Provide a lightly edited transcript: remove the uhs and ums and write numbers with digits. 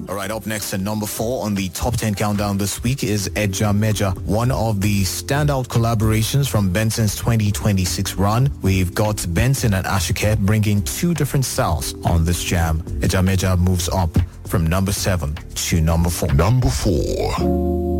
All right, up next at number 4 on the top 10 countdown this week is Eja Meja, one of the standout collaborations from Benson's 2026 run. We've got Benson and Ashake bringing 2 different styles on this jam. Eja Meja moves up from number 7 to number 4. Number 4.